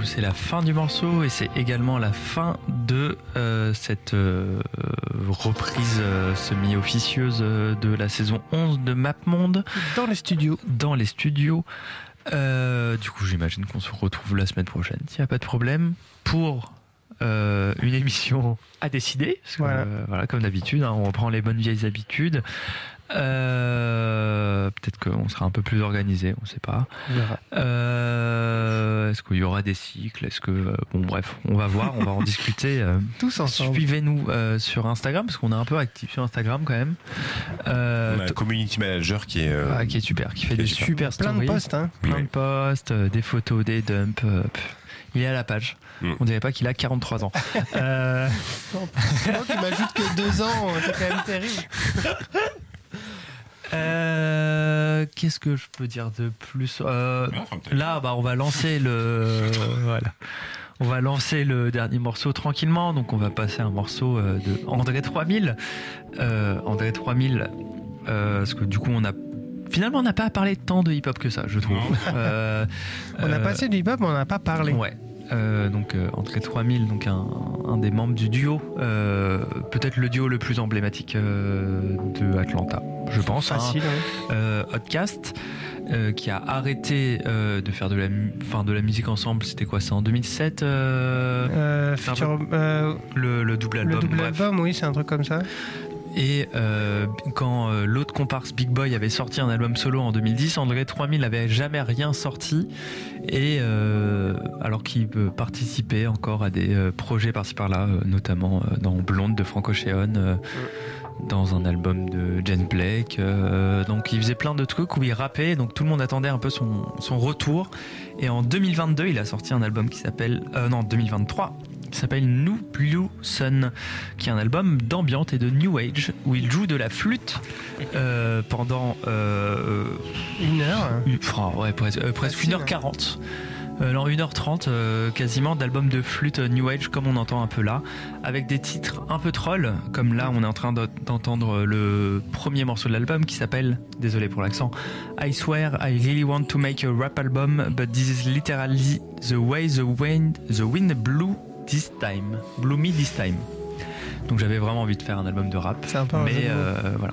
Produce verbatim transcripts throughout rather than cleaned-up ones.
c'est la fin du morceau et c'est également la fin de euh, cette euh, reprise euh, semi-officieuse euh, de la saison onze de MapMonde. Dans les studios. Dans les studios. Euh, du coup, j'imagine qu'on se retrouve la semaine prochaine, s'il n'y a pas de problème, pour euh, une émission à décider. Parce que, voilà. Euh, voilà, comme d'habitude, hein, on reprend les bonnes vieilles habitudes. Euh, peut-être qu'on sera un peu plus organisé, on ne sait pas. Euh, est-ce qu'il y aura des cycles? Est-ce que euh, bon, bref, on va voir, on va en discuter. Euh, Tous ensemble. Suivez-nous euh, sur Instagram parce qu'on est un peu actif sur Instagram quand même. Euh, on a un community manager qui est, euh, ah, qui est super, qui fait qui des super. super Plein stories, de posts, hein. plein Oui. de posts, euh, des photos, des dumps. euh, pff. Il est à la page. Mm. On dirait pas qu'il a quarante-trois ans. euh, C'est moi qui m'ajoute que deux ans, c'est quand même terrible. Euh, qu'est-ce que je peux dire de plus euh, Là, bah, on va lancer le voilà, on va lancer le dernier morceau tranquillement. Donc, on va passer un morceau euh, de André trois mille. Euh, André trois mille, euh, parce que du coup, on a finalement, on n'a pas parlé tant de hip-hop que ça, je trouve. Euh, On a euh, passé du hip-hop, mais on n'a pas parlé. Ouais. Euh, donc euh, André trois mille, donc un, un des membres du duo, euh, peut-être le duo le plus emblématique euh, de Atlanta, je pense. Facile, hein. ouais. Euh, Outkast, euh, qui a arrêté euh, de faire de la, mu- enfin, de la musique ensemble. C'était quoi? C'est en deux mille sept euh, Euh, c'est un futur, euh, le, le double album. le double bref. album, oui, c'est un truc comme ça. Et euh, quand euh, l'autre comparse Big Boy avait sorti un album solo en deux mille dix, André trois mille n'avait jamais rien sorti. Et euh, alors qu'il euh, participait encore à des euh, projets par-ci par-là, euh, notamment euh, dans Blonde de Frank Ocean, euh, dans un album de James Blake. Euh, donc il faisait plein de trucs où il rappait, donc tout le monde attendait un peu son, son retour. Et en deux mille vingt-deux, il a sorti un album qui s'appelle... Euh, non, deux mille vingt-trois, qui s'appelle New Blue Sun, qui est un album d'ambiance et de New Age, où il joue de la flûte euh, pendant... Euh, Une heure. une- enfin, ouais, presque, euh, presque Facile, une heure quarante. Euh, non, une heure trente euh, quasiment d'album de flûte euh, New Age comme on entend un peu là, avec des titres un peu trolls, comme là on est en train de- d'entendre le premier morceau de l'album qui s'appelle, désolé pour l'accent, I swear I really want to make a rap album, but this is literally the way the wind, the wind blew this time, blew me this time. Donc j'avais vraiment envie de faire un album de rap, C'est un peu un jeu mais de mots. euh, voilà.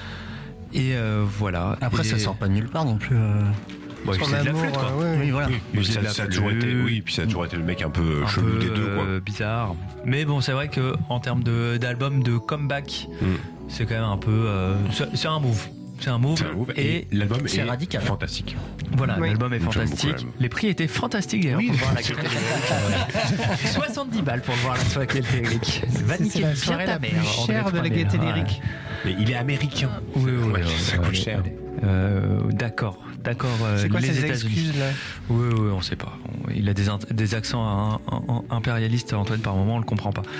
Et euh, voilà. Après, Et- ça sort pas de nulle part non plus. euh. Bon, il Son faisait de la amour, flûte quoi. euh, ouais. Oui, voilà. Oui, mais Il faisait ça, de la ça a toujours été, flûte. oui, puis ça a toujours été le mec un peu Un chelou peu des deux, quoi. euh, bizarre. Mais bon, c'est vrai que en termes de d'album de comeback, Mm. c'est quand même un peu, euh, c'est c'est un move. C'est un move. C'est un move, Et, et l'album c'est est radical. fantastique. voilà, Oui. l'album est J'aime beaucoup, fantastique. quand même. Les prix étaient fantastiques d'ailleurs pour voir la qualité lyrique. soixante-dix balles pour voir la qualité lyrique. Va C'est niquer la bien soirée ta la mère, plus André chère de la trois mille. gaieté Ouais. lyrique. Mais il est américain. Oui, oui, oui, Ouais, oui, ça oui, coûte allez, cher. allez. Euh, d'accord, d'accord. euh, C'est quoi les ces États-Unis. excuses là? Oui, oui, on sait pas. On- Il a des, int- des accents un- un- un- impérialistes, Antoine, par moment, on le comprend pas.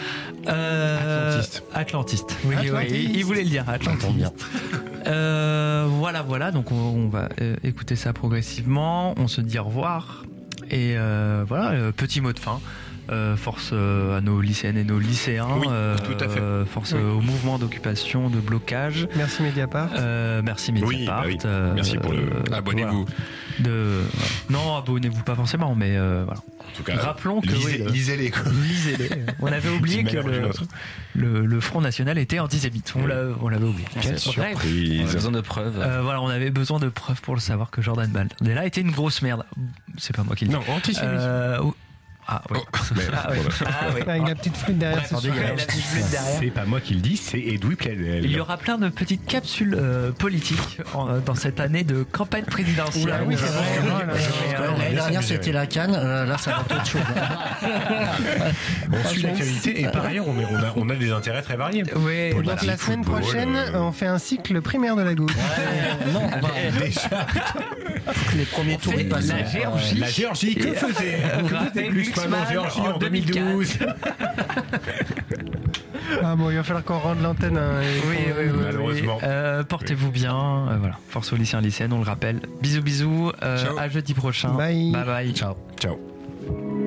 Euh, Atlantiste. Atlantiste. Oui, Atlantiste. oui, il, il voulait le dire, J'entends bien. Atlantiste. Euh, voilà, voilà. Donc, on, on va euh, écouter ça progressivement. On se dit au revoir. Et euh, voilà, euh, petit mot de fin. Euh, force euh, à nos lycéennes et nos lycéens. Oui, euh, tout à fait. euh, force Oui. euh, au mouvement d'occupation, de blocage. Merci Mediapart. Euh, merci Oui, Mediapart. bah oui. euh, Merci pour le- euh, abonnez-vous. voilà. De... Non, abonnez-vous pas forcément, mais euh, voilà. En tout cas, Rappelons que lisez, oui, le- lisez-les, quoi. Lisez-les. On avait oublié D'une que manière ou d'une le, autre. le, le Front National était antisémite. On l'a- on l'avait oublié. Quelle Bref. surprise. On a Surprise. besoin de preuves. Euh, voilà, on avait besoin de preuves pour le savoir que Jordan Bardella était une grosse merde. C'est pas moi qui le dis. Non, antisémite. Euh, oh. Ah oui. Oh, mais- Ah, oui. Ah, oui. Avec la petite flûte derrière, c'est Attendez, sûr. il y a la petite flûte derrière. C'est pas moi qui le dis, c'est Edoui Plenel. Il y aura plein de petites capsules euh, politiques en- dans cette année de campagne présidentielle. Oula, oui, c'est vrai. Euh, Voilà, euh, ouais, euh, L'année ça dernière, me c'était gêne. la Cannes. euh, là, ça va être autre chose. On suit l'actualité et par ailleurs, on, est- on a, on a des intérêts très variés. Oui, Donc Politique, la semaine football, prochaine, euh, on fait un cycle primaire de la gauche. Euh, non, on va- Déjà, faut que les premiers tours fait ils passent. la Géorgie. la Géorgie, que Et- faisait On que faisait rappelle Glucksmann en Glucksmann Géorgie en en deux mille douze? Ah bon, il va falloir qu'on rende l'antenne. hein, et Oui, qu'on- oui, oui. Malheureusement. oui. Euh, portez-vous bien. Euh, voilà. Force aux lycéens, lycéennes, on le rappelle. Bisous, bisous. Euh, Ciao. à jeudi prochain. Bye. Bye bye. Ciao. Ciao.